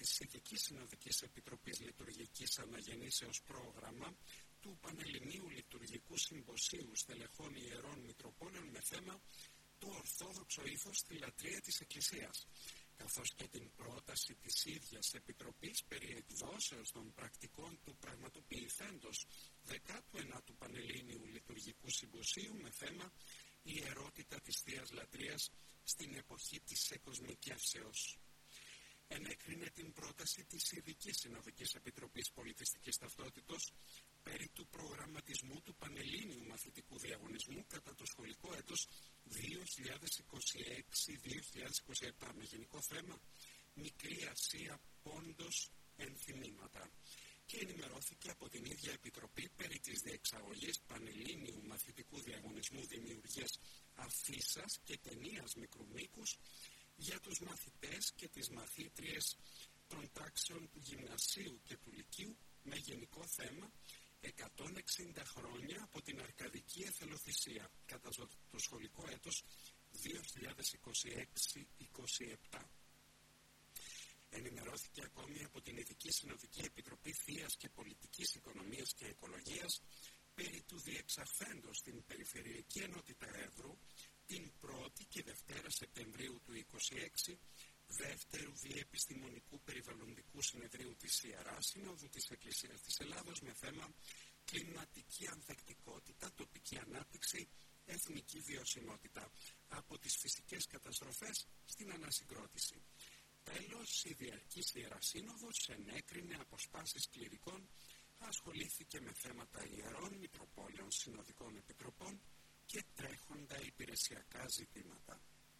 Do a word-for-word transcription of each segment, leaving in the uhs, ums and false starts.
της Ειδικής Συνοδικής Επιτροπής Λειτουργικής Αναγεννήσεως πρόγραμμα του Πανελληνίου Λειτουργικού Συμποσίου Στελεχών Ιερών Μητροπόλεων με θέμα το Ορθόδοξο ύφος στη λατρεία της Εκκλησίας, καθώς και την πρόταση της ίδιας Επιτροπής περί εκδόσεως των πρακτικών του πραγματοποιηθέντος δέκατου ενάτου Πανελλήνιου Λειτουργικού Συμποσίου με θέμα η ιερότητα της Θείας Λατρείας στην εποχή της εκοσμικεύσεως. Ενέκρινε την πρόταση της Ειδικής Συνοδικής Επιτροπής Πολιτιστικής Ταυτότητος περί του προγραμματισμού του Πανελλήνιου Μαθητικού Διαγωνισμού κατά το σχολικό έτος δύο χιλιάδες είκοσι έξι δύο χιλιάδες είκοσι επτά με γενικό θέμα «Μικρή Ασία πόντος ενθυμήματα» και ενημερώθηκε από την ίδια Επιτροπή περί της διεξαγωγής Πανελλήνιου Μαθητικού Διαγωνισμού Δημιουργίας Αφίσας και Ταινίας Μικρού Μήκους για τους μαθητές και τις μαθήτριες των τάξεων του Γυμνασίου και του Λυκείου με γενικό θέμα εκατόν εξήντα χρόνια από την Αρκαδική Εθελοθυσία κατά το σχολικό έτος δύο χιλιάδες είκοσι έξι είκοσι επτά. Ενημερώθηκε ακόμη από την Ειδική Συνοδική Επιτροπή Θείας και Πολιτικής Οικονομίας και Οικολογίας περί του διεξαχθέντος στην Περιφερειακή Ενότητα Εύρου την πρώτη και Δευτέρα Σεπτεμβρίου του είκοσι έξι δεύτερου Διεπιστημονικού Περιβαλλοντικού Συνεδρίου της ΙΑΡΑ Συνόδου της Εκκλησίας της Ελλάδος με θέμα κλιματική ανθεκτικότητα, τοπική ανάπτυξη, εθνική βιωσιμότητα από τις φυσικές καταστροφές στην ανασυγκρότηση. Τέλος, η Διαρκής Ιερά Σύνοδος ενέκρινε αποσπάσεις κληρικών, ασχολήθηκε με θέματα ιερών, μητροπόλεων, συνοδικών επιτροπών και τρέχοντα υπηρεσιακά ζητήματα.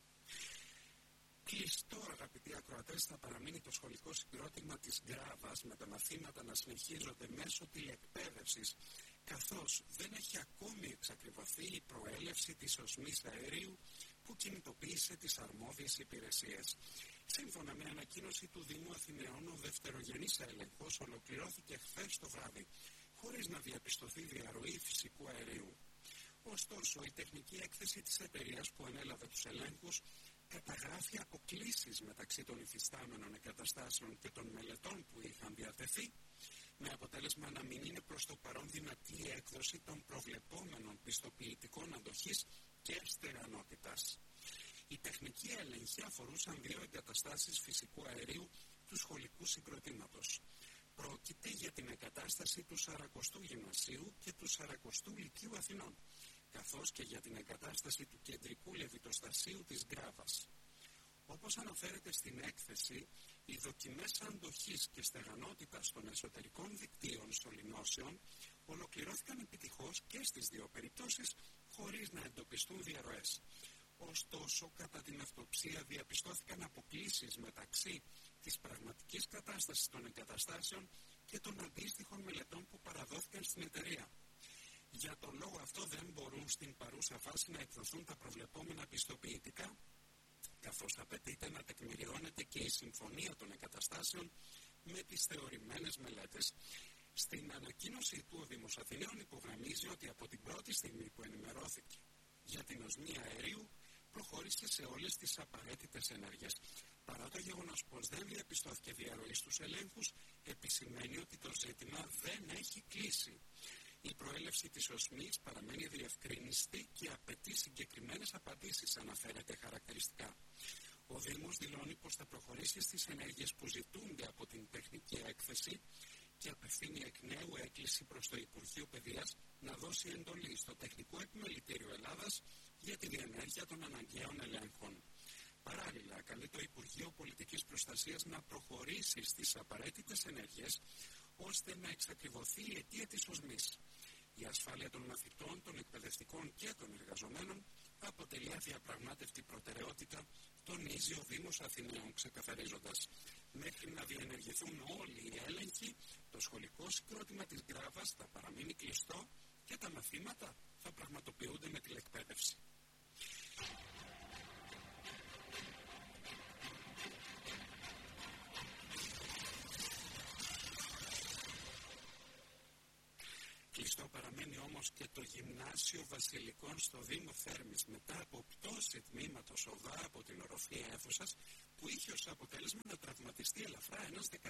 Κλειστό, αγαπητοί ακροατές, θα παραμείνει το σχολικό συγκρότημα της Γκράβας με τα μαθήματα να συνεχίζονται μέσω τηλεκπαίδευσης, καθώς δεν έχει ακόμη εξακριβωθεί η προέλευση της οσμής αερίου που κινητοποίησε τις αρμόδιες υπηρεσίες. Σύμφωνα με ανακοίνωση του Δήμου Αθηναίων, ο δευτερογενής έλεγχος ολοκληρώθηκε χθες το βράδυ, χωρίς να διαπιστωθεί διαρροή φυσικού αερίου. Ωστόσο, η τεχνική έκθεση της εταιρείας που ανέλαβε τους ελέγχους καταγράφει αποκλίσεις μεταξύ των υφιστάμενων εγκαταστάσεων και των μελετών που είχαν διατεθεί, με αποτέλεσμα να μην είναι προς το παρόν δυνατή η έκδοση των προβλεπόμενων πιστοποιητικών αντοχής και στεγανότητας. Οι τεχνικοί έλεγχοι αφορούσαν δύο εγκαταστάσεις φυσικού αερίου του σχολικού συγκροτήματος. Πρόκειται για την εγκατάσταση του Σαρακοστού Γυμνασίου και του Σαρακοστού Λυκείου Αθηνών, καθώς και για την εγκατάσταση του κεντρικού λεβιτοστασίου της Γκράβας. Όπως αναφέρεται στην έκθεση, οι δοκιμές αντοχής και στεγανότητας των εσωτερικών δικτύων σωληνώσεων ολοκληρώθηκαν επιτυχώς και στις δύο περιπτώσεις χωρίς να εντοπιστούν διαρροές. Ωστόσο, κατά την αυτοψία διαπιστώθηκαν αποκλίσεις μεταξύ της πραγματικής κατάστασης των εγκαταστάσεων και των αντίστοιχων μελετών που παραδόθηκαν στην εταιρεία. Για τον λόγο αυτό δεν μπορούν στην παρούσα φάση να εκδοθούν τα προβλεπόμενα πιστοποιητικά, καθώς απαιτείται να τεκμηριώνεται και η συμφωνία των εγκαταστάσεων με τις θεωρημένες μελέτες. Στην ανακοίνωση του ο Δήμος Αθηναίων υπογραμμίζει ότι από την πρώτη στιγμή που ενημερώθηκε για την οσμή αερίου προχώρησε σε όλες τις απαραίτητες ενέργειες. Παρά το γεγονός πως δεν διαπιστώθηκε διαρροή στους ελέγχους, επισημαίνει ότι το ζήτημα δεν έχει κλείσει. Η προέλευση της οσμής παραμένει διευκρινιστή και απαιτεί συγκεκριμένες απαντήσεις, αναφέρεται χαρακτηριστικά. Ο Δήμος δηλώνει πως θα προχωρήσει στις ενέργειες που ζητούνται από την τεχνική έκθεση και απευθύνει εκ νέου έκκληση προς το Υπουργείο Παιδείας να δώσει εντολή στο Τεχνικό Επιμελητήριο Ελλάδας για τη διενέργεια των αναγκαίων ελέγχων. Παράλληλα, καλεί το Υπουργείο Πολιτικής Προστασίας να προχωρήσει στις απαραίτητες ενέργειες ώστε να εξακριβωθεί η αιτία της οσμής. Η ασφάλεια των μαθητών, των εκπαιδευτικών και των εργαζομένων αποτελεί αδιαπραγμάτευτη προτεραιότητα, τονίζει ο Δήμος Αθηναίων, ξεκαθαρίζοντας. Μέχρι να διενεργηθούν όλοι οι έλεγχοι, το σχολικό συγκρότημα της Γκράβας θα παραμείνει κλειστό και τα μαθήματα θα πραγματοποιούνται με τηλεκπαίδευση. Κλειστό παραμένει όμως και το Γυμνάσιο Βασιλικών στο Δήμο Θέρμης μετά από πτώση τμήματος ΟΔΑ από την οροφή αίθουσας που είχε ως αποτέλεσμα να τραυματιστεί ελαφρά ένας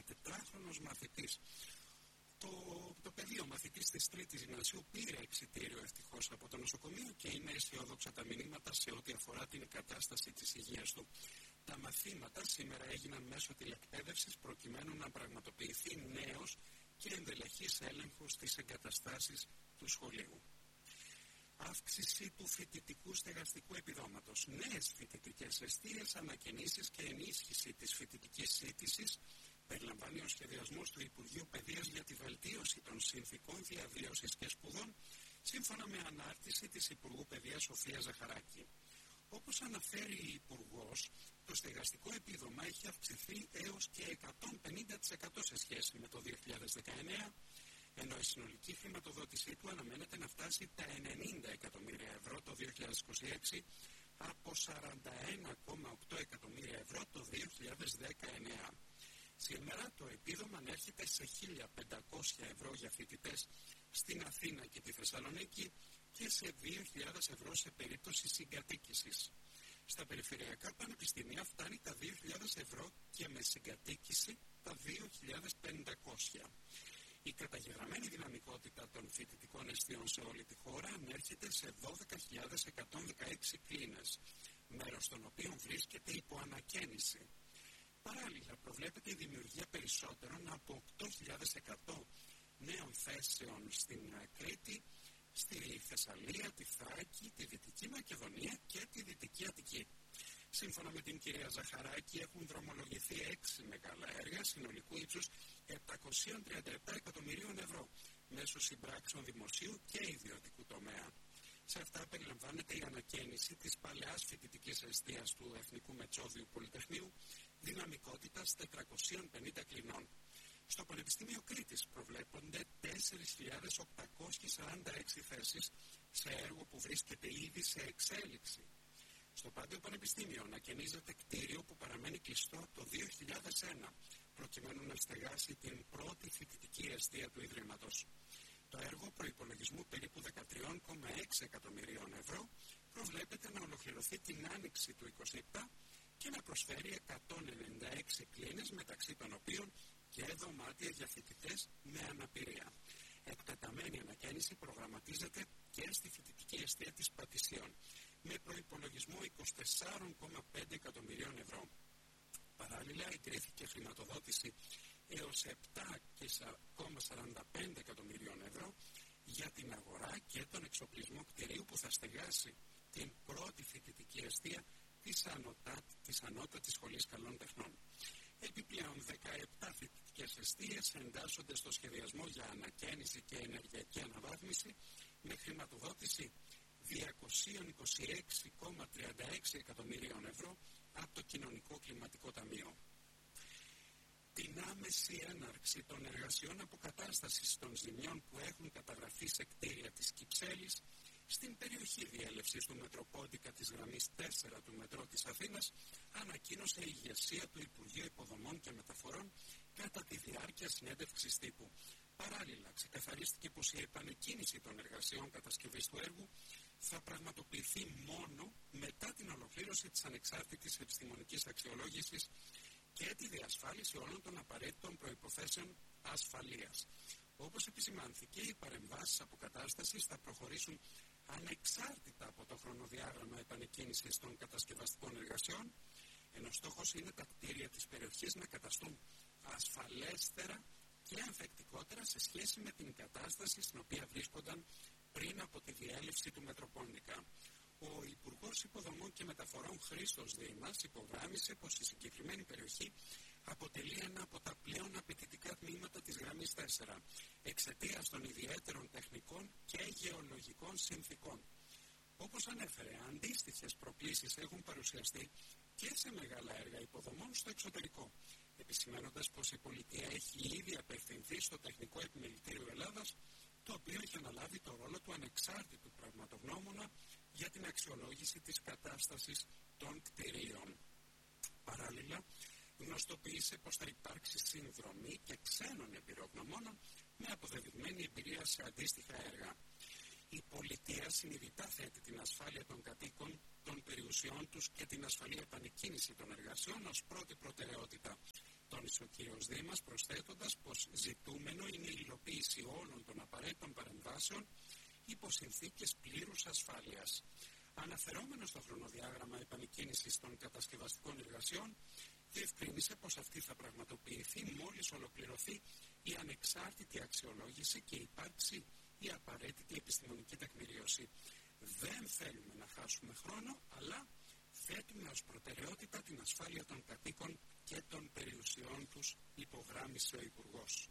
δημόσιο πήρε εξιτήριο ευτυχώς από το νοσοκομείο και είναι αισιόδοξα τα μηνύματα σε ό,τι αφορά την κατάσταση της υγείας του. Τα μαθήματα σήμερα έγιναν μέσω τηλεκπαίδευσης προκειμένου να πραγματοποιηθεί νέος και ενδελεχής έλεγχος στις εγκαταστάσεις του σχολείου. Αύξηση του φοιτητικού στεγαστικού επιδόματος, νέες φοιτητικές εστίες, ανακαινήσεις και ενίσχυση της φοιτητικής σύντησης περιλαμβάνει ο σχεδιασμός του Υπουργείου Παιδείας για τη βελτίωση των συνθηκών διαβίωσης και σπουδών, σύμφωνα με ανάρτηση της Υπουργού Παιδείας Σοφία Ζαχαράκη. Όπως αναφέρει η Υπουργός, το στεγαστικό επίδομα έχει αυξηθεί έως και εκατόν πενήντα τοις εκατό σε σχέση με το δύο χιλιάδες δεκαεννέα, ενώ η συνολική χρηματοδότησή του αναμένεται να φτάσει τα ενενήντα εκατομμύρια ευρώ το δύο χιλιάδες είκοσι έξι από σαράντα ένα κόμμα οκτώ εκατομμύρια ευρώ το δύο χιλιάδες δεκαεννέα. Σήμερα το επίδομα ανέρχεται σε χίλια πεντακόσια ευρώ για φοιτητές στην Αθήνα και τη Θεσσαλονίκη και σε δύο χιλιάδες ευρώ σε περίπτωση συγκατοίκησης. Στα περιφερειακά πανεπιστήμια φτάνει τα δύο χιλιάδες ευρώ και με συγκατοίκηση τα δύο χιλιάδες πεντακόσια. Η καταγεγραμμένη δυναμικότητα των φοιτητικών εστιών σε όλη τη χώρα ανέρχεται σε δώδεκα χιλιάδες εκατόν δεκαέξι κλίνες, μέρος των οποίων βρίσκεται υπό ανακαίνιση. Παράλληλα, προβλέπεται η δημιουργία περισσότερων από οκτώ χιλιάδες εκατό νέων θέσεων στην Κρήτη, στη Θεσσαλία, τη Θράκη, τη Δυτική Μακεδονία και τη Δυτική Αττική. Σύμφωνα με την κυρία Ζαχαράκη, έχουν δρομολογηθεί έξι μεγάλα έργα συνολικού ύψους επτακόσια τριάντα επτά εκατομμυρίων ευρώ μέσω συμπράξεων δημοσίου και ιδιωτικού τομέα. Σε αυτά περιλαμβάνεται η ανακαίνιση της παλαιάς φοιτητικής εστίας του Εθνικού Μετσόδιου Πολυτεχνείου, δυναμικότητας τετρακόσια πενήντα κλινών. Στο Πανεπιστήμιο Κρήτης προβλέπονται τέσσερις χιλιάδες οκτακόσιες σαράντα έξι θέσεις σε έργο που βρίσκεται ήδη σε εξέλιξη. Στο Πάντιο Πανεπιστήμιο ανακαινίζεται κτίριο που παραμένει κλειστό από το δύο χιλιάδες ένα, προκειμένου να στεγάσει την πρώτη φοιτητική εστία του Ιδρύματος. Το έργο προϋπολογισμού περίπου δεκατρία κόμμα έξι εκατομμυρίων ευρώ προβλέπεται να ολοκληρωθεί την άνοιξη του είκοσι επτά και να προσφέρει εκατόν ενενήντα έξι κλίνες, μεταξύ των οποίων και δωμάτια για φοιτητές με αναπηρία. Εκτεταμένη ανακαίνιση προγραμματίζεται και στη φοιτητική εστία της Πατησίων, με προϋπολογισμό είκοσι τέσσερα κόμμα πέντε εκατομμυρίων ευρώ. Παράλληλα, εγκρίθηκε χρηματοδότηση έως επτά κόμμα σαράντα πέντε εκατομμυρίων ευρώ για την αγορά και τον εξοπλισμό κτηρίου που θα στεγάσει την πρώτη φοιτητική εστία της, ανωτά, της Ανώτατης Σχολής Καλών Τεχνών. Επιπλέον, δεκαεπτά φοιτητικές εστίες εντάσσονται στο σχεδιασμό για ανακαίνιση και ενεργειακή αναβάθμιση με χρηματοδότηση διακόσια είκοσι έξι κόμμα τριάντα έξι εκατομμυρίων ευρώ από το Κοινωνικό Κλιματικό Ταμείο. Την άμεση έναρξη των εργασιών αποκατάστασης των ζημιών που έχουν καταγραφεί σε κτίρια της Κυψέλης στην περιοχή διέλευσης του Μετροπόντικα της γραμμής τέσσερα του Μετρό της Αθήνας ανακοίνωσε η ηγεσία του Υπουργείου Υποδομών και Μεταφορών κατά τη διάρκεια συνέντευξης τύπου. Παράλληλα, ξεκαθαρίστηκε πως η επανεκκίνηση των εργασιών κατασκευής του έργου θα πραγματοποιηθεί μόνο μετά την ολοκλήρωση της ανεξάρτητης επιστημονικής αξιολόγησης και τη διασφάλιση όλων των απαραίτητων προϋποθέσεων ασφαλείας. Όπως επισημάνθηκε, οι παρεμβάσεις αποκατάστασης θα προχωρήσουν ανεξάρτητα από το χρονοδιάγραμμα επανεκκίνησης των κατασκευαστικών εργασιών, ενώ στόχος είναι τα κτίρια της περιοχής να καταστούν ασφαλέστερα και ανθεκτικότερα σε σχέση με την κατάσταση στην οποία βρίσκονταν πριν από τη διέλευση του Μετροπόντικα. Ο Υπουργός Υποδομών και Μεταφορών Χρήστος Δήμας υπογράμμισε πως η συγκεκριμένη περιοχή αποτελεί ένα από τα πλέον απαιτητικά τμήματα της γραμμής τέσσερα, εξαιτίας των ιδιαίτερων τεχνικών και γεωλογικών συνθήκων. Όπως ανέφερε, αντίστοιχες προκλήσεις έχουν παρουσιαστεί και σε μεγάλα έργα υποδομών στο εξωτερικό, επισημαίνοντας πως η πολιτεία έχει ήδη απευθυνθεί στο Τεχνικό Επιμελητήριο Ελλάδας, το οποίο έχει αναλάβει το ρόλο του ανεξάρτητου πραγματογνώμονα για την αξιολόγηση της κατάστασης των κτηρίων. Παράλληλα, γνωστοποίησε πως θα υπάρξει συνδρομή και ξένων εμπειρογνωμόνων με αποδεδειγμένη εμπειρία σε αντίστοιχα έργα. Η πολιτεία συνειδητά θέτει την ασφάλεια των κατοίκων, των περιουσιών τους και την ασφαλή επανεκκίνηση των εργασιών ως πρώτη προτεραιότητα, τόνισε απάντησε ο κύριος Δήμας, προσθέτοντας πως ζητούμενο είναι η υλοποίηση όλων των απαραίτητων παρεμβάσεων υπό συνθήκες πλήρους ασφάλειας. Αναφερόμενο στο χρονοδιάγραμμα επανεκκίνησης των κατασκευαστικών εργασιών, διευκρίνησε πως αυτή θα πραγματοποιηθεί μόλις ολοκληρωθεί η ανεξάρτητη αξιολόγηση και υπάρξει η απαραίτητη επιστημονική τεκμηρίωση. Δεν θέλουμε να χάσουμε χρόνο, αλλά θέτουμε ως προτεραιότητα την ασφάλεια των κατοίκων και των περιουσιών τους, υπογράμμισε ο Υπουργός.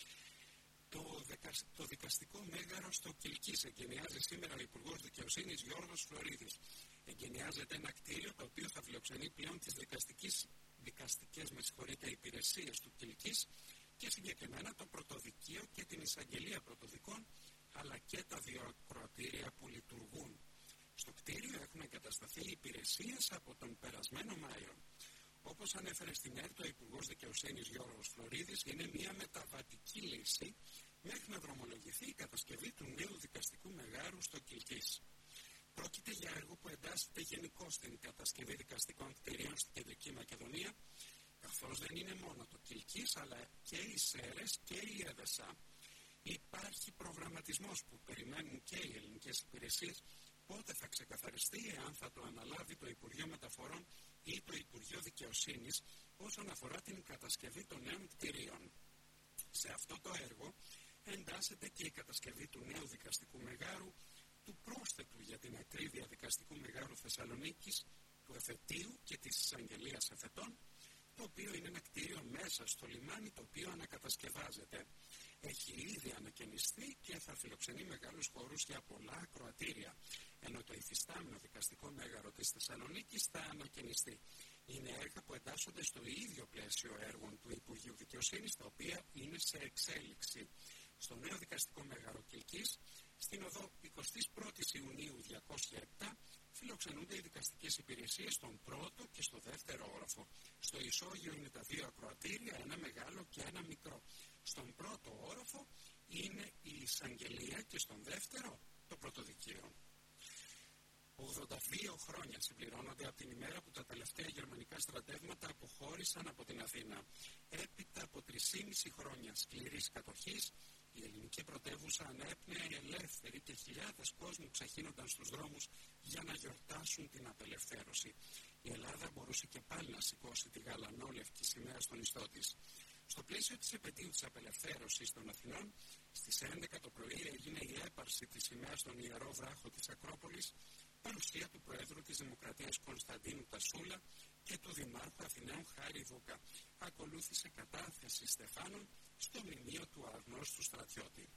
Το, δεκα... το δικαστικό μέγαρο στο Κιλκής εγκαινιάζει σήμερα ο Υπουργός Δικαιοσύνης Γιώργος Φλωρίδης. Εγκαινιάζεται ένα κτίριο το οποίο θα φιλοξενεί πλέον τις δικαστικές, δικαστικές με συγχωρείτε, υπηρεσίες του Κιλκής και συγκεκριμένα το πρωτοδικείο και την εισαγγελία πρωτοδικών, αλλά και τα δύο ακροατήρια που λειτουργούν. Στο κτίριο έχουν εγκατασταθεί υπηρεσίες από τον περασμένο Μάιο. Όπως ανέφερε στην ΕΡΤ ο Υπουργός Δικαιοσύνης Γιώργος Φλωρίδης, είναι μια μεταβατική λύση μέχρι να δρομολογηθεί η κατασκευή του νέου δικαστικού μεγάρου στο Κιλκής. Πρόκειται για έργο που εντάσσεται γενικώς στην κατασκευή δικαστικών κτηρίων στην Κεντρική Μακεδονία, καθώς δεν είναι μόνο το Κιλκής, αλλά και οι Σέρρες και η Έδεσα. Υπάρχει προγραμματισμός που περιμένουν και οι ελληνικές υπηρεσίες, πότε θα ξεκαθαριστεί εάν θα το αναλάβει το Υπουργείο Μεταφορών ή το Υπουργείο Δικαιοσύνης όσον αφορά την κατασκευή των νέων κτηρίων. Σε αυτό το έργο εντάσσεται και η κατασκευή του νέου δικαστικού μεγάρου, του πρόσθετου για την ακρίβεια δικαστικού μεγάρου Θεσσαλονίκης, του εφετείου και της εισαγγελίας εφετών, το οποίο είναι ένα κτίριο μέσα στο λιμάνι το οποίο ανακατασκευάζεται. Έχει ήδη ανακαινιστεί και θα φιλοξενεί μεγάλους χώρους για πολλά ακροατήρια, ενώ το υφιστάμενο δικαστικό μέγαρο της Θεσσαλονίκης θα ανακαινιστεί. Είναι έργα που εντάσσονται στο ίδιο πλαίσιο έργων του Υπουργείου Δικαιοσύνης, τα οποία είναι σε εξέλιξη. Στο νέο δικαστικό μέγαρο Κιλκής, στην οδό εικοστή πρώτη Ιουνίου διακόσια επτά, φιλοξενούνται οι δικαστικές υπηρεσίες στον πρώτο και στο δεύτερο όροφο. Στο ισόγειο είναι τα δύο ακροατήρια, ένα μεγάλο και ένα μικρό. Στον πρώτο όροφο είναι η εισαγγελία και στον δεύτερο το πρωτοδικείο. ογδόντα δύο χρόνια συμπληρώνονται από την ημέρα που τα τελευταία γερμανικά στρατεύματα αποχώρησαν από την Αθήνα. Έπειτα από τρεισήμισι χρόνια σκληρής κατοχής, η ελληνική πρωτεύουσα ανέπνεε ελεύθερη και χιλιάδες κόσμου ξεχύνονταν στους δρόμους για να γιορτάσουν την απελευθέρωση. Η Ελλάδα μπορούσε και πάλι να σηκώσει τη γαλανόλευκη σημαία στον ιστό της. Στο πλαίσιο της επετείου της απελευθέρωσης των Αθηνών, στις έντεκα το πρωί έγινε η έπαρση της σημαίας στον Ιερό Βράχο της Ακρόπολης, παρουσία του Προέδρου της Δημοκρατίας Κωνσταντίνου Τασούλα και του Δημάρχου Αθηναίων Χάρη Δούκα. Ακολούθησε κατάθεση στεφάνων στο μνημείο του αγνώστου στρατιώτη.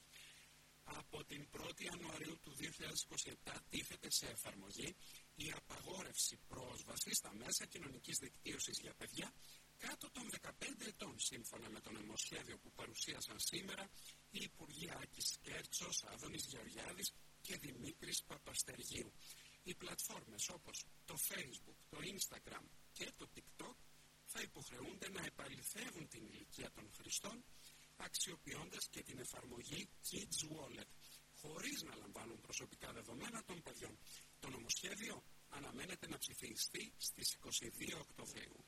Από την πρώτη Ιανουαρίου του δύο χιλιάδες είκοσι επτά τίθεται σε εφαρμογή η απαγόρευση πρόσβασης στα μέσα κοινωνικής δικτύωσης για παιδιά κάτω των δεκαπέντε ετών, σύμφωνα με το νομοσχέδιο που παρουσίασαν σήμερα οι Υπουργοί Άκης Κέρτσος, Άδωνης Γεωργιάδης και Δημήτρης Παπαστεργίου. Οι πλατφόρμες όπως το Facebook, το Instagram και το TikTok θα υποχρεούνται να επαληθεύουν την ηλικία των χρηστών, αξιοποιώντας και την εφαρμογή Kids Wallet, χωρίς να λαμβάνουν προσωπικά δεδομένα των παιδιών. Το νομοσχέδιο αναμένεται να ψηφιστεί στις είκοσι δύο Οκτωβρίου.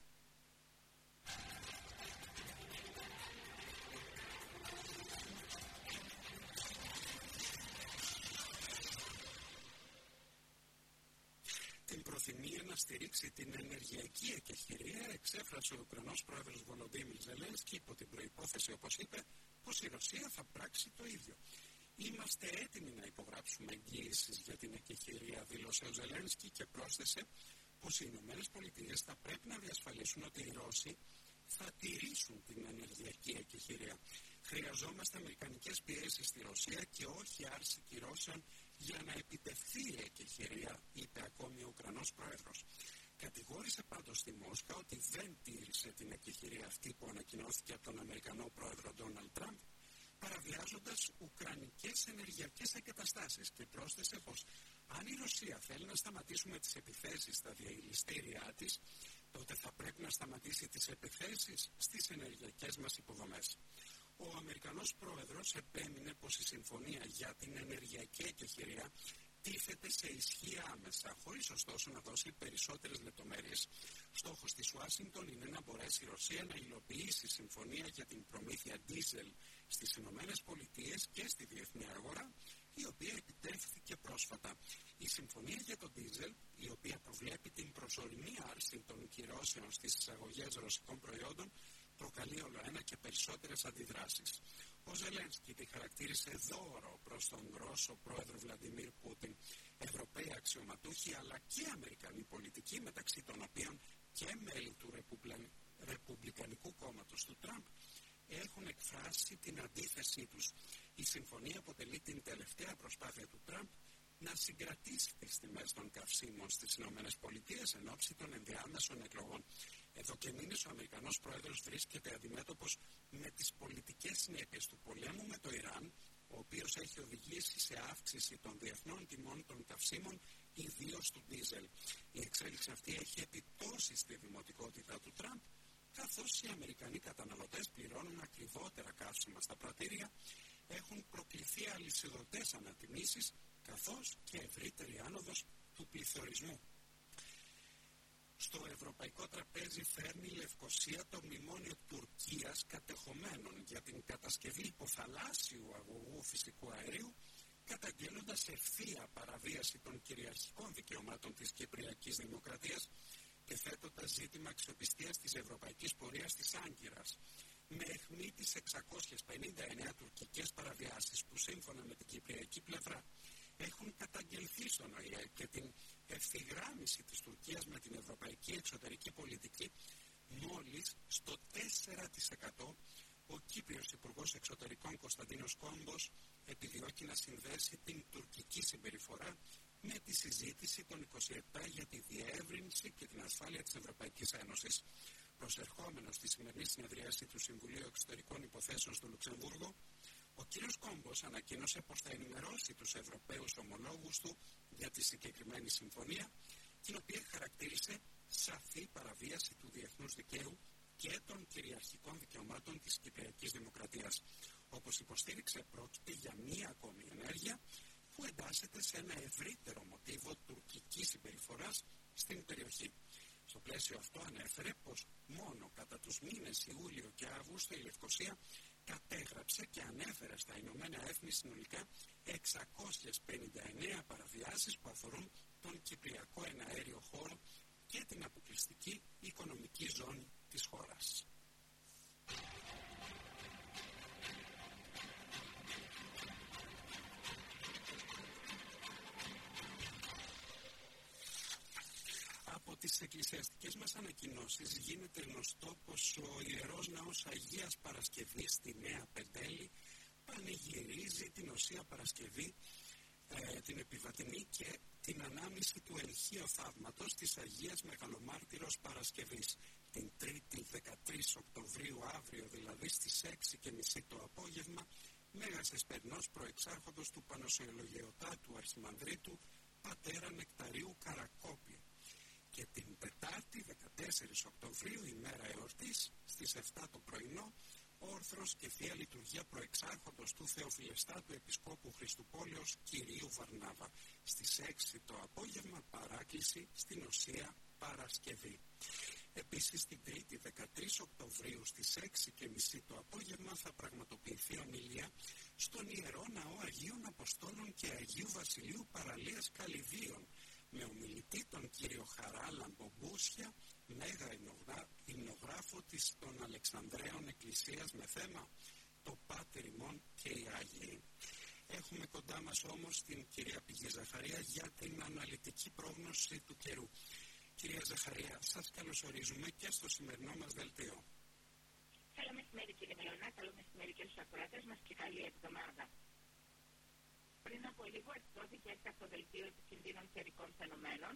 Την προθυμία να στηρίξει την ενεργειακή εκεχηρία εξέφρασε ο Ουκρανός πρόεδρος Βολοντίμιρ Ζελένσκι υπό την προϋπόθεση, όπως είπε, πως η Ρωσία θα πράξει το ίδιο. Είμαστε έτοιμοι να υπογράψουμε εγγύησεις για την εκεχηρία, δήλωσε ο Ζελένσκι και πρόσθεσε πως οι Ηνωμένες Πολιτείες θα πρέπει να διασφαλίσουν ότι οι Ρώσοι θα τηρήσουν την ενεργειακή εκεχηρία. Χρειαζόμαστε αμερικανικές πιέσεις στη Ρωσία και όχι άρση κυρώσεων για να επιτευχθεί η εκεχηρία, είπε ακόμη ο Ουκρανός πρόεδρος. Κατηγόρησε πάντως στη Μόσχα ότι δεν τήρησε την εκεχηρία αυτή που ανακοινώθηκε από τον Αμερικανό πρόεδρο Ντόναλντ Τραμπ, παραβιάζοντας ουκρανικές ενεργειακές εγκαταστάσεις, και πρόσθεσε πως αν η Ρωσία θέλει να σταματήσουμε τις επιθέσεις στα διαηλιστήριά της, τότε θα πρέπει να σταματήσει τις επιθέσεις στις ενεργειακές μας υποδομές. Ο Αμερικανός πρόεδρος επέμεινε πως η συμφωνία για την ενεργειακή εκεχηρία τίθεται σε ισχύ άμεσα, χωρίς ωστόσο να δώσει περισσότερες λεπτομέρειες. Στόχος της Ουάσιγκτον είναι να μπορέσει η Ρωσία να υλοποιήσει συμφωνία για την προμήθεια ντίζελ στις Ηνωμένες Πολιτείες και στη διεθνή αγορά, η οποία επιτεύχθηκε πρόσφατα. Η συμφωνία για το ντίζελ, η οποία προβλέπει την προσωρινή άρση των κυρώσεων στις εισαγωγές ρωσικών προϊόντων, προκαλεί όλο ένα και περισσότερες αντιδράσεις. Ο Ζελένσκι τη χαρακτήρισε δώρο προς τον Ρώσο πρόεδρο Βλαντιμίρ Πούτιν. Ευρωπαίοι αξιωματούχοι αλλά και Αμερικανοί πολιτικοί, μεταξύ των οποίων και μέλη του Ρεπουμπλα... Ρεπουμπλικανικού κόμματος του Τραμπ, έχουν εκφράσει την αντίθεσή τους. Η συμφωνία αποτελεί την τελευταία προσπάθεια του Τραμπ να συγκρατήσει τις τιμές των καυσίμων στις ΗΠΑ εν ώψη των ενδιάμεσων εκλογών. Εδώ και μήνες ο Αμερικανός πρόεδρος βρίσκεται αντιμέτωπος με τις πολιτικές συνέπειες του πολέμου με το Ιράν, ο οποίος έχει οδηγήσει σε αύξηση των διεθνών τιμών των καυσίμων, ιδίως του ντίζελ. Η εξέλιξη αυτή έχει επιπτώσει στη δημοτικότητα του Τραμπ, καθώς οι Αμερικανοί καταναλωτές πληρώνουν ακριβότερα καύσιμα στα πρατήρια, έχουν προκληθεί αλυσιδωτές ανατιμήσεις, καθώς και ευρύτερη άνοδος του πληθωρισμού. Στο ευρωπαϊκό τραπέζι φέρνει η Λευκοσία το μνημόνιο Τουρκίας κατεχομένων για την κατασκευή υποθαλάσσιου αγωγού φυσικού αερίου, καταγγέλλοντας ευθεία παραβίαση των κυριαρχικών δικαιωμάτων της Κυπριακής Δημοκρατίας και θέτοντας ζήτημα αξιοπιστίας της ευρωπαϊκής πορείας της Άγκυρας, με αιχμή τις εξακόσιες πενήντα εννέα τουρκικές παραβιάσεις που σύμφωνα με την κυπριακή πλευρά έχουν καταγγελθεί στον Ο Ε Ε και την ευθυγράμμιση της Τουρκίας με την ευρωπαϊκή εξωτερική πολιτική, μόλις στο τέσσερα τοις εκατό ο Κύπριος Υπουργός Εξωτερικών Κωνσταντίνος Κόμπος επιδιώκει να συνδέσει την τουρκική συμπεριφορά με τη συζήτηση των είκοσι επτά για τη διεύρυνση και την ασφάλεια της Ευρωπαϊκής Ένωσης. Προσερχόμενος στη σημερινή συνεδρίαση του Συμβουλίου Εξωτερικών Υποθέσεων στο Λουξεμβούργο, ο κ. Κόμπος ανακοίνωσε πως θα ενημερώσει τους Ευρωπαίους ομολόγους του για τη συγκεκριμένη συμφωνία, την οποία χαρακτήρισε σαφή παραβίαση του διεθνούς δικαίου και των κυριαρχικών δικαιωμάτων της Κυπριακής Δημοκρατίας. Όπως υποστήριξε, πρόκειται για μία ακόμη ενέργεια που εντάσσεται σε ένα ευρύτερο μοτίβο τουρκικής συμπεριφοράς στην περιοχή. Στο πλαίσιο αυτό ανέφερε πως μόνο κατά τους μήνες Ιούλιο και Αύγουστο η Λευκοσία κατέγραψε και ανέφερε στα Ηνωμένα Έθνη συνολικά εξακόσιες πενήντα εννέα παραβιάσεις που αφορούν τον Κυπριακό εναέριο χώρο και την αποκλειστική οικονομική ζώνη της χώρας. Από τις εκκλησιαστικές μας ανακοινώσεις γίνεται γνωστό πως ο Ιερός Ναός Αγίας Παρασκευής στη Νέα Πεντέλη πανηγυρίζει την Οσία Παρασκευή, ε, την επιβατινή και την ανάμνηση του Ελχείου Θαύματος της Αγίας Μεγαλομάρτυρος Παρασκευής. Την Τρίτη δεκατρείς Οκτωβρίου, αύριο δηλαδή στις έξι και μισή το απόγευμα, Μέγας Εσπερνός Προεξάρχοντος του Πανοσιολογιωτάτου Αρχιμανδρίτου Πατέρα Νεκταρίου Καρακόπη. Και την Τετάρτη δεκατέσσερις Οκτωβρίου, ημέρα εορτής, στις επτά το πρωινό, όρθρος και Θεία Λειτουργία Προεξάρχοντος του Θεοφιλεστάτου Επισκόπου Χριστουπόλεως Κυρίου Βαρνάβα. Στις έξι το απόγευμα παράκληση στην Οσία Παρασκευή. Επίσης την Τρίτη δεκατρείς Οκτωβρίου στις έξι και μισή το απόγευμα θα πραγματοποιηθεί ομιλία στον Ιερό Ναό Αγίων Αποστόλων και Αγίου Βασιλείου Παραλίας Καλυδίων, με ομιλητή τον κύριο Χαράλα Μπομπούσια, μέγα υμνογράφο της των Αλεξανδραίων Εκκλησίας, με θέμα το Πάτερ ημών και οι Άγιοι. Έχουμε κοντά μας όμως την κυρία Πηγή Ζαχαρία για την αναλυτική πρόγνωση του καιρού. Κυρία Ζαχαρία, σας καλωσορίζουμε και στο σημερινό μας δελτίο. Καλό μεσημέρι κύριε Μελωνά, καλό μεσημέρι και στους ακροατές μας και καλή εβδομάδα. Πριν από λίγο εκδόθηκε έκτακτο δελτίο επικινδύνων καιρικών φαινομένων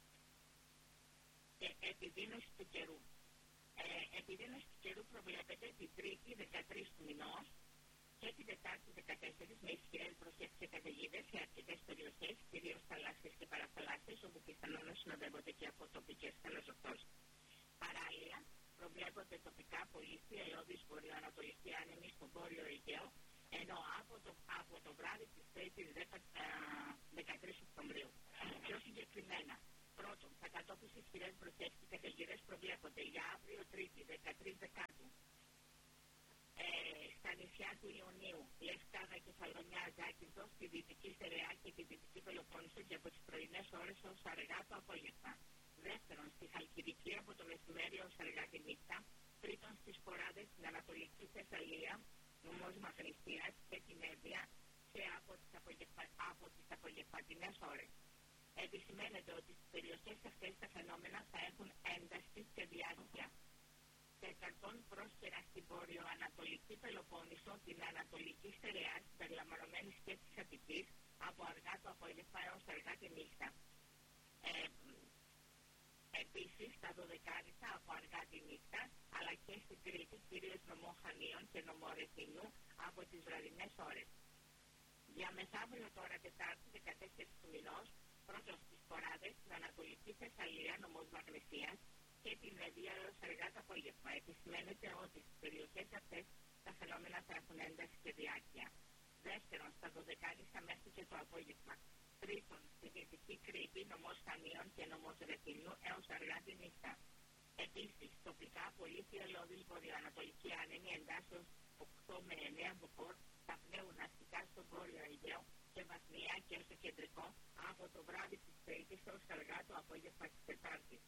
και επιδείνωση του καιρού. Ε, επιδείνωση του καιρού προβλέπεται την Τρίτη δεκατρείς του μηνός και την Τετάρτη δεκατέσσερις με ισχυρές βροχές και καταιγίδες σε αρκετές περιοχές, κυρίως θαλάσσιες και παραθαλάσσιες, όπου πιθανόν να συνοδεύονται και από τοπικές αναζωπτώσεις. Παράλληλα, προβλέπονται τοπικά απολύθια αιώδης βορειοανατολική άνεμη στο βόρειο Αιγαίο, ενώ από το, από το βράδυ της Τρίτης δεκατρείς τους ισχυρές βροχές και καταιγίδες προβλέπονται για αύριο Τρίτη, δεκατρείς Δεκάτου. Ε, στα νησιά του Ιωνίου, Λευκάδα, Κεφαλονιά, Ζάκυνθο, στη Δυτική Στερεά και τη Δυτική Πελοπόννησο και από τις πρωινές ώρες ως αργά το απόγευμα. Δεύτερον, στη Χαλκιδική από το μεσημέρι ως αργά τη νύχτα. Τρίτον, στις Σποράδες, στην Ανατολική Θεσσαλία, νομός Μαγνησίας και την Εύβοια και από τις, απογευμα... από τις απογευματινές ώρες. Επισημαίνεται ότι στις περιοχές αυτές τα φαινόμενα θα έχουν ένταση και διάρκεια. Τέταρτον, πρόσκαιρα στην βορειοανατολική Πελοπόννησο, την Ανατολική Στερεά, συμπεριλαμβανομένης και της Αττικής, από αργά το απόγευμα έως αργά τη νύχτα. Ε, Επίσης, στα Δωδεκάρισα από αργά τη νύχτα, αλλά και στην Κρήτη, κυρίως νομό Χανίων και νομό Ρεθινού, από τις βραδινές ώρες. Για μεθαύριο τώρα, Τετάρτη, δεκατέσσερις του μηνός, πρώτον στις Σποράδες, στην Ανατολική Θεσσαλία, νομός Μαγνησίας και την Εύβοια έως αργά το απόγευμα. Επισημαίνεται ότι στις περιοχές αυτές τα φαινόμενα θα έχουν ένταση και διάρκεια. Δεύτερον, στα Δωδεκάρισα μέχρι και το απόγευμα. Τρίτον, στη Δυτική Κρήτη, νομός Χανίων και νομός Ρεθινού έως αργά τη νύχτα. Επίσης, τοπικά πολύ θυελλώδης βορειοανατολική άνεμη εντάσσεως οκτώ με εννέα μποφόρ θα πνέουν αστικά στον Βόρειο Αιγαίο και βαθμιά και στο κεντρικό από το βράδυ της Τρίτης έως αργά το απόγευμα της Τετάρτης.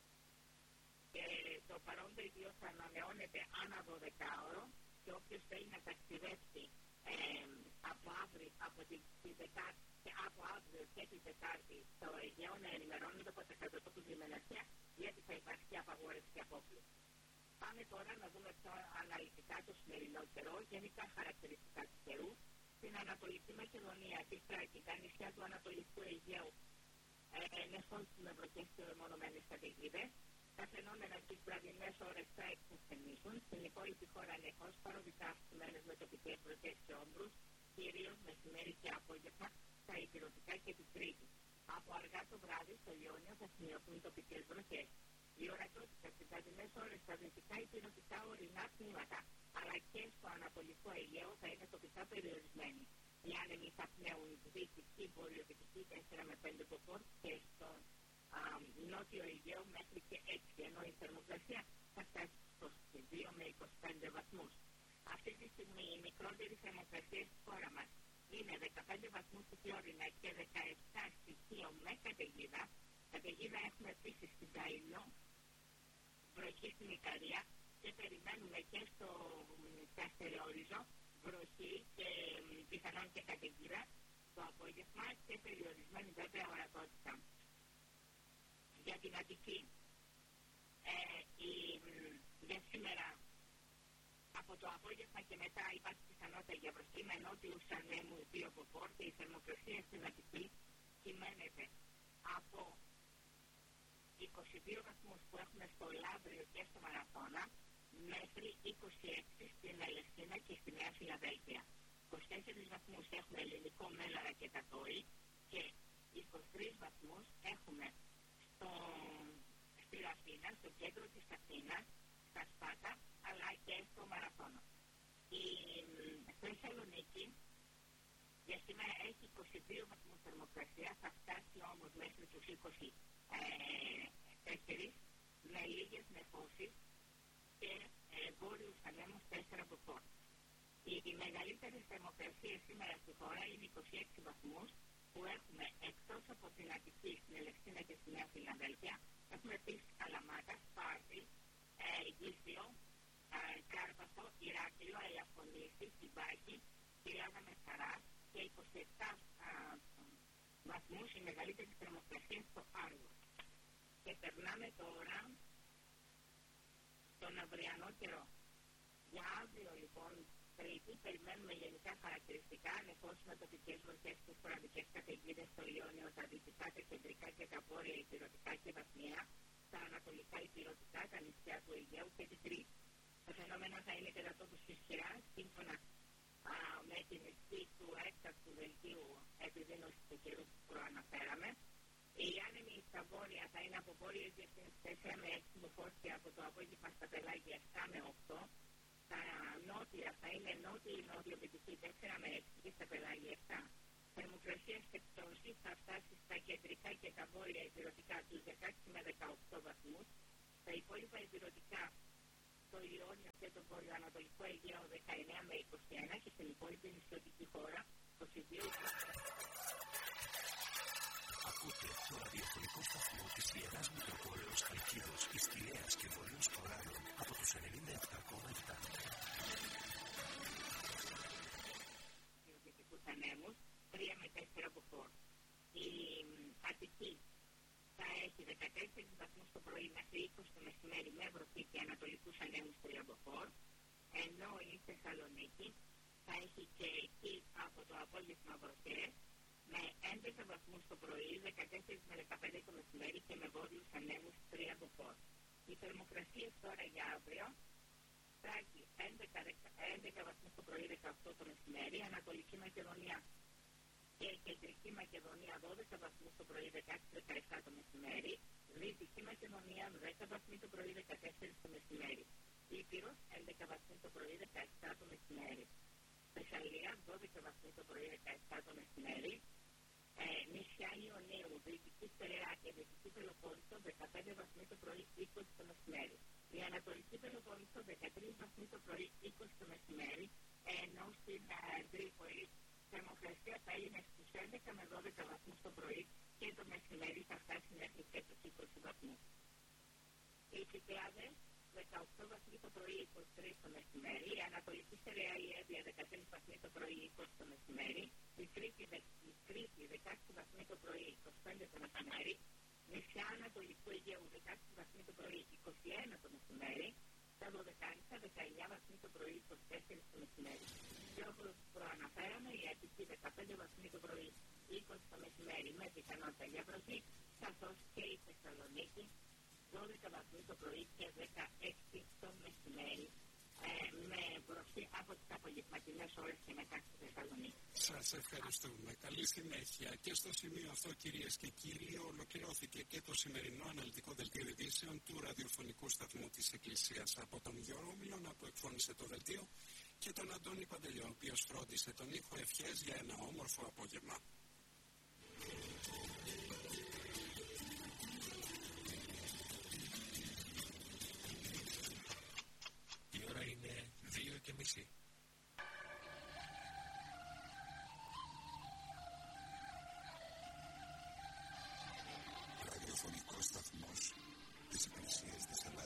Και το παρόν δελτίο θα ανανεώνεται ανά δωδεκάωρο και όποιος θέλει να ταξιδέψει ε, από αύριο, από τη, τη Δεκάρτη και από αύριο και τη Τετάρτη στο Αιγαίο να ενημερώνονται από τα κατωτόπους λιμεναρχία, γιατί θα υπάρχει απαγόρευση απόφλου. Πάμε τώρα να δούμε πιο αναλυτικά το σημερινό καιρό, γενικά χαρακτηριστικά του καιρού. Στην Ανατολική Μακεδονία, τη Θράκη, τα νησιά του Ανατολικού Αιγαίου ενεχώς με βροχές και μονομένες καταιγίδες. Τα φαινόμενα στις βραδινές ώρες θα εξασθενήσουν. Στην υπόλοιπη χώρα ενεχώς παροδικά αυξημένες με τοπικές βροχές και όμπρους, κυρίως μεσημέρι και απόγευμα, στα ηπειρωτικά και την Κρήτη. Από αργά το βράδυ στο Ιόνιο θα σημειωθούν τοπικές βροχές. Η ορατότητα στις βραδινές ώρες στα δυτικά ηπειρωτικά ορεινά τμήματα, αλλά και στο Ανατολικό Αιγαίο θα είναι τοπικά περιορισμένη. Οι άνεμοι θα πνέουν δυτική, βορειοδυτική τέσσερα με πέντε μποφόρ και στο α, νότιο Αιγαίο μέχρι και έξι, ενώ η θερμοκρασία θα φτάσει στους δύο με είκοσι πέντε βαθμούς. Αυτή τη στιγμή η μικρότερη θερμοκρασία στη χώρα μας είναι δεκαπέντε βαθμούς στη Φλόρινα και δεκαεπτά στη Χίο με καταιγίδα. Καταιγίδα έχουμε επίσης στην Καΐλο, βροχή στην Ικαρία και περιμένουμε και στο Καστερόριζο βροχή και πιθανόν και καταιγίδα το απόγευμα και περιορισμένη βέβαια ορατότητα. Για την Αττική, ε, η, για σήμερα από το απόγευμα και μετά υπάρχει πιθανότητα για βροχή με νότιους ανέμους δύο μποφόρ και η θερμοκρασία στην Αττική κυμαίνεται από είκοσι δύο βαθμούς που έχουμε στο Λαύριο και στο Μαραθώνα μέχρι είκοσι έξι στην Ελευσίνα και στη Νέα Φιλαδέλφια. είκοσι τέσσερις βαθμούς έχουμε Ελληνικό Μέλαρα και Τατόη και είκοσι τρεις βαθμούς έχουμε στο, στη Αθήνα, στο κέντρο της Αθήνας, στα Σπάτα, αλλά και στο Μαραθώνα. Η Θεσσαλονίκη για σήμερα έχει είκοσι δύο βαθμούς θερμοκρασία, θα φτάσει όμως μέχρι τους είκοσι τέσσερα με λίγες νεφώσεις και ε, βόρειους ανέμους τέσσερα μποφόρ. Οι μεγαλύτερες θερμοκρασίες σήμερα στη χώρα είναι είκοσι έξι βαθμούς που έχουμε εκτός από την Αττική, στην Ελευσίνα και στη Νέα Φιλαδέλφια. Έχουμε επίσης Καλαμάτα, Σπάρτη, ε, Γήθιο, ε, Κάρπαθο, Ηράκλειο, Ελαφωνήσι, Συμπάκη, Κοιλάδα Μεσαράς και είκοσι επτά ε, βαθμούς η μεγαλύτερη θερμοκρασία στο Άργο. Και περνάμε τώρα στον αυριανό καιρό. Για αύριο λοιπόν Τρίτη περιμένουμε γενικά χαρακτηριστικά ανεχώς με τοπικές βροχές και σποραδικές καταιγίδες στο Ιόνιο, τα δυτικά, τα κεντρικά και τα βόρεια ηπειρωτικά και βαθμία, τα ανατολικά ηπειρωτικά, τα νησιά του Αιγαίου και την Κρήτη. Τα φαινόμενα θα είναι κατά τόπους ισχυρά, σύμφωνα α, με την ισχύ του έκτακτου δελτίου επιδείνωσης του καιρού που προαναφέραμε. Οι άνεμοι στα βόρεια θα είναι από βόρειες διευθύνσεις τέσσερα με έξι μποφόρ και από το απόγευμα στα πελάγια επτά με οκτώ. Τα νότια θα είναι νότιοι νότιο-δυτική τέσσερα με έξι και στα πελάγια επτά. Θερμοκρασία και πτώση θα φτάσει στα κεντρικά και τα βόρεια ηπειρωτικά τους δεκαέξι με δεκαοκτώ βαθμούς, τα υπόλοιπα ηπειρωτικά, το Ιόνιο και το βορειοανατολικό Αιγαίο δεκαεννέα με είκοσι ένα και στην υπόλοιπη νησιωτική χώρα είκοσι δύο με είκοσι ένα. Ακούτε το ραδιοφωνικό σταθμό της Ιεράς Μητροπόλεως Χαλκίδος, Ισκιαίας και Βορείος Κοράλων από τους ενενήντα επτά κόμμα επτά. Γεωδυτικούς ανέμους, τρία με τέσσερα μποφόρ. Η Αττική θα έχει δεκατέσσερις βαθμούς το πρωί μέχρι είκοσι το μεσημέρι με βροχή και ανατολικούς ανέμους τρία μποφόρ, ενώ η Θεσσαλονίκη θα έχει και εκεί από το απόγευμα βροχές με έντεκα βαθμούς το πρωί, δεκατέσσερα με δεκαπέντε το μεσημέρι και με βόρειους ανέμους τρία μποφόρ. Οι θερμοκρασίες τώρα για αύριο, Θράκη έντεκα βαθμούς το πρωί, δεκαοκτώ το μεσημέρι, Ανατολική Μακεδονία και Κεντρική Μακεδονία δώδεκα βαθμούς το πρωί, δεκαέξι με δεκαεπτά το μεσημέρι, Δυτική Μακεδονία δέκα βαθμοί το πρωί, δεκατέσσερα το μεσημέρι, Ήπειρος έντεκα βαθμοί το πρωί, δεκαεπτά το μεσημέρι, Θεσσαλία δώδεκα βαθμοί το πρωί, δεκαεπτά το μεσημέρι, ε, νησιά Ιωνίου, Δυτική Στερεά και Δυτική Πελοπόννησο δεκαπέντε βαθμοί το πρωί, είκοσι το μεσημέρι. Η Ανατολική Πελοπόννησο δεκατρείς βαθμοί το πρωί, είκοσι το μεσημέρι, ενώ στην ε, Τρίπολη θερμοκρασία θα είναι στους έντεκα με δώδεκα βαθμούς το πρωί και το μεσημέρι θα φτάσει μέχρι και τους είκοσι βαθμούς. Οι Κυκλάδες δεκαοκτώ βαθμοί το πρωί, είκοσι τρεις το μεσημέρι, η Ανατολική Στερεά η Εύβοια δεκατρείς βαθμοί το πρωί, είκοσι το μεσημέρι, η Κρήτη, η Κρήτη δεκαέξι βαθμοί το πρωί, είκοσι πέντε το μεσημέρι, νησιά Ανατολικού Αιγαίου δεκαέξι βαθμοί το πρωί, είκοσι ένα το μεσημέρι, τα Δωδεκάνησα δεκαεννέα βαθμοί το πρωί, είκοσι τέσσερα το μεσημέρι. Και όπως προαναφέραμε, η Αττική δεκαπέντε βαθμοί το πρωί, είκοσι το μεσημέρι με πιθανότητα για βροχή, καθώς και η Θεσσαλονίκη δώδεκα βαθμοί το πρωί και δεκαέξι το μεσημέρι, ε, με βροχή από τις απογευματινές ώρες και μετά στη Θεσσαλονίκη. Σας ευχαριστούμε. Καλή συνέχεια. Και στο σημείο αυτό, κυρίες και κύριοι, ολοκληρώθηκε και το σημερινό αναλυτικό δελτίο ειδήσεων του ραδιοφωνικού σταθμού της Εκκλησίας. Από τον Γιώργο Μιλώνα που εκφώνησε το δελτίο και τον Αντώνη Παντελιό, ο οποίος φρόντισε τον ήχο. Ευχές για ένα όμορφο απόγευμα.